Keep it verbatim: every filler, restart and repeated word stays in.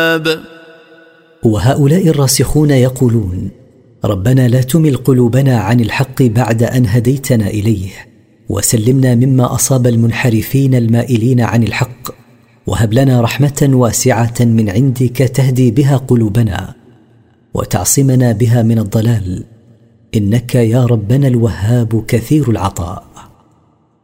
الوهاب. وهؤلاء الراسخون يقولون: ربنا لا تمل قلوبنا عن الحق بعد أن هديتنا إليه، وسلمنا مما أصاب المنحرفين المائلين عن الحق، وهب لنا رحمة واسعة من عندك تهدي بها قلوبنا وتعصمنا بها من الضلال، إنك يا ربنا الوهاب كثير العطاء.